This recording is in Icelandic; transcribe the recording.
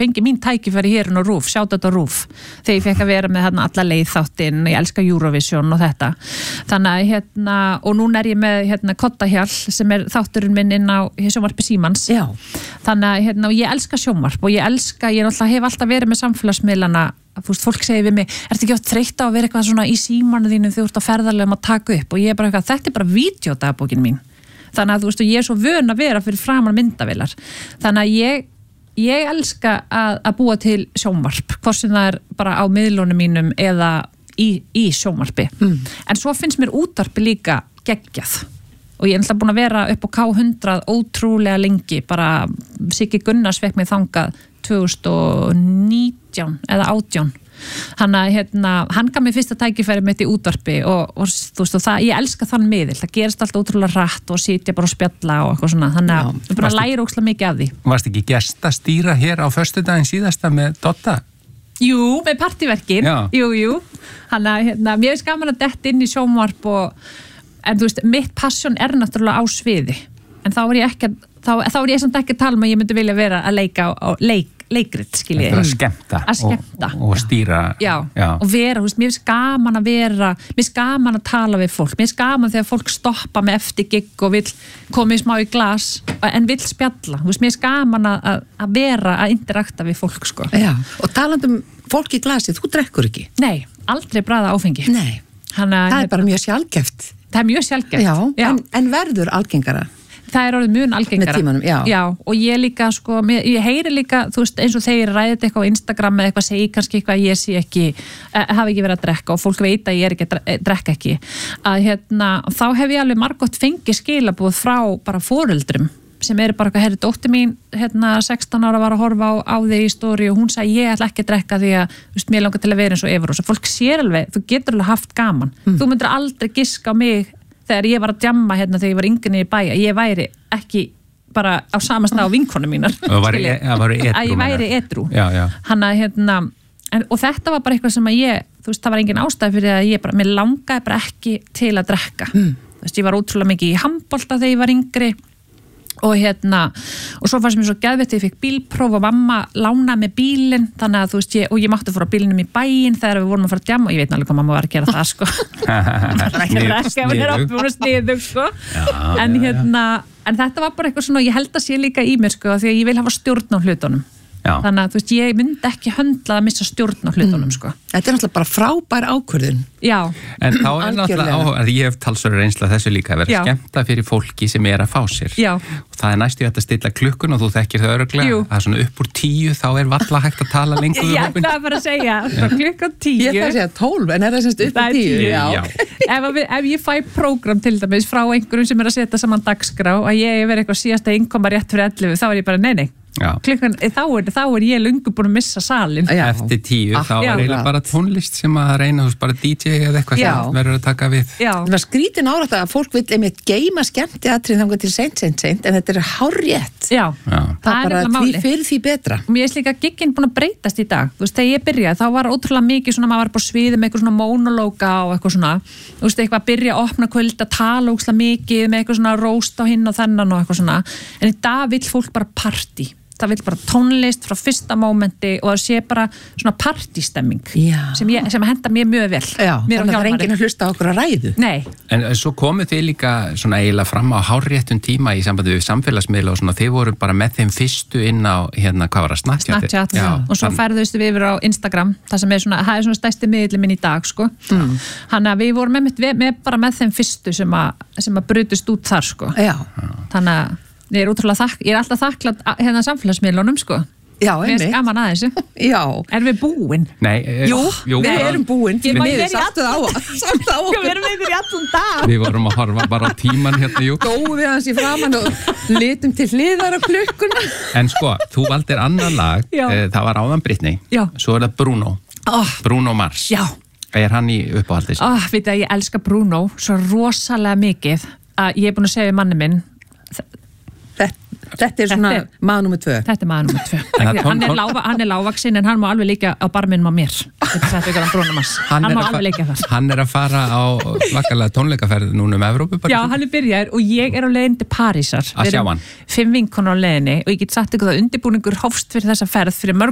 fengi mín tækifæri hér og RÚV, sjátt þetta RÚV þegar ég fekk að vera með þarna alla leið þáttinn, ég elska Eurovision og þetta þannig að og núna ég með Koddahjall sem þátturinn minn inn á sjónvarpi Símans þannig að og ég elska sjónvarp og ég hef alltaf verið með samfélagsmiðlana fólk segir við mig, ertu ekki oft þreytt á að vera eitthvað svona í símanu þínu þegar þú ert á ferðarlegum að taka upp og ég bara eitthvað, þetta bara vídeódagbókin mín þannig að ég svo vön að vera fyrir framan myndavélar þannig að ég elska að búa til sjónvarp hvort sem það bara á miðlunum mínum eða í sjónvarpi en svo finnst mér útvarpi líka geggjað og ég er búin að vera upp á K100 ótrúlega lengi bara Siggi Gunnars fekk mig þangað 2019 eða 18 hann gaf mér fyrsta tækifæri mitt í útvarpi og þú veist og ég elska þann miðil, það gerist alltaf ótrúlega hratt og sitja bara og spjalla og eitthvað svona þannig að ég bara læra ókslega mikið af því Varst ekki gestastýra hér á föstudaginn síðasta með Dodda? Jú, með partíverkin Jú, hann mér finnst gaman að detta inn í sjónvarp en þú veist, mitt passion náttúrulega á sviði en þá er ég samt ekki að tala um að ég myndi vilja vera að leika á leikrit, skilji. Að skemmta. Og stýra. Já. Og vera, þú veist, mér finnst gaman að vera, mér finnst gaman að tala við fólk, mér finnst gaman þegar fólk stoppa með eftir gigg og vill koma í smá í glas en vill spjalla, þú veist, mér finnst gaman að vera að interakta við fólk, sko. Já, og talandum fólk í glasi, þú drekkur ekki? Nei, aldrei bragða áfengi. Nei, það bara mjög sjálfgeft. Það mjög sjálfgeft. Já. En verður algengara? Það orðið mjög algengara. Með tímanum, já. Og ég líka, sko, ég heyri líka, þú veist, eins og þegar ræðið eitthvað á Instagram eða eitthvað, segi kannski eitthvað að ég sé ekki, hafi ekki verið að drekka og fólk veit að ég er ekki að drekka ekki. Þá hef ég alveg margótt fengið skilaboð frá bara foreldrum sem eru bara eitthvað, dóttir mín, 16 ára var að horfa á þig í stóri og hún sagði, ég ætla ekki að drekka því að, þú veist, mér langar til að vera eins og Everós. Fólk sér alveg, þú getur alveg haft gaman. Þú myndir aldrei giska á mig þegar ég var að djamma þegar ég var yngri í bæ að ég væri ekki bara á sama stað á vinkonum mínar að ég væri edrú og þetta var bara eitthvað sem að ég þú veist, það var engin ástæð fyrir að mér langaði bara ekki til að drekka þú veist, ég var ótrúlega mikið í handbolta þegar ég var yngri og svo fannst mér svo geðveikt þegar ég fikk bílpróf og mamma lánaði með bílinn þannig að þú veist ég mátti fór á bílinnum í bæinn þegar við vorum að fara að djamma og ég veit náttúrulega hvað mamma var að gera það sko það var ekki að rekka ef hún átt að sniðug sko en þetta var bara eitthvað svona ég held að sé líka í mér sko því að ég vil hafa stjórn á hlutunum þannig að þú veist ég myndi ekki höndla að missa stjórn á hlutunum sko Þetta er náttúrulega bara frábær ákvörðun En þá er náttúrulega áhuga ég hef talsverður reynsla þessu líka að vera skemmta fyrir fólki sem er að fá sér og það er næstu að stilla klukkun og þú þekkir það örugglega það er svona upp úr 10 þá er valla hægt að tala lengur Ég ætla að bara að segja klukkan 10 Ég ætla að segja 12 en er það semst upp úr 10 Ef ég fæ prógram til dæmis frá einhverjum sem er að setja saman dagskrá að ég verið eitthvað síðasta innkoma rétt fyrir 11 þá er ég bara nei klukkan, þá er ég löngu búin að missa salin Eftir 10 þá er eiginlega bara tónlist sem að reyna, þú veist, bara DJ eða eitthvað sem verður að taka við Það er skrítin árætt að fólk vil einmitt geima skemmtiatrið þangað til seint en þetta er hárrétt Það er bara því fyrir því betra Mér er líka gigginn búin að breytast í dag Þú veist, þegar ég byrjaði, þá var ótrúlega mikið svona, maður var bara sviðið með eitthvað svona mónológa og eitthvað svona, þú veist, eitthvað að byrja að opna kvöld að tala ótrúlega mikið með eitthvað svona róst á hinn og þennan og eitthvað svona en í dag vill fólk bara partí það vil bara tónlist frá fyrsta mómenti og það sé bara svona partystemming sem henda mér mjög vel þannig að það er enginn að hlusta á okkur að ræðu Nei. En svo komuð þið líka svona eiginlega fram á hárréttum tíma í sambandi við samfélagsmiðla og svona þið voru bara með þeim fyrstu inn á hvað var það, Snapchat og svo færðustu við yfir á Instagram það er svona stærsti miðli minn í dag sko. Þannig að við vorum bara með þeim fyrstu sem að brutust út þar sko. Þannig að ég er alltaf þakklátt samfélagsmiðlunum sko Já, Mér er gaman að þessu Er við búin? Nei, við erum búin Við erum yfir í allan dag Við vorum að horfa bara á tíman hérna Góðum við hans í framan og litum til hliðar á klukkuna En sko, þú valdir annar lag það var áðan Britney Svo er það Bruno Mars Er hann í uppáhaldis? Veit að ég elska Bruno svo rosalega mikið að ég er búin að segja við manni minn Þetta er svona maður nummer 2 Þetta er maður nummer 2 Hann er lágvaxinn en hann má alveg líka á barminum á mér Hann má alveg líka þar Hann er að fara á svakalega tónleikaferð núna Evrópu Já, hann er byrjaður og ég er á leiðin til Parísar Að sjá hann 5 vinkonur á leiðinni og ég get sagt ykkur það undirbúningur hófst fyrir þessa ferð fyrir